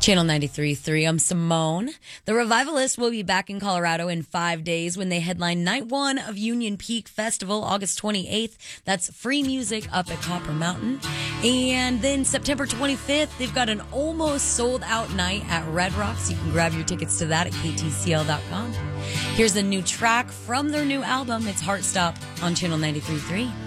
Channel 93.3. I'm Simone. The Revivalists will be back in Colorado in 5 days when they headline Night 1 of Union Peak Festival, August 28th. That's free music up at Copper Mountain. And then September 25th, they've got an almost sold out night at Red Rocks. You can grab your tickets to that at ktcl.com. Here's a new track from their new album. It's Heartstop on Channel 93.3.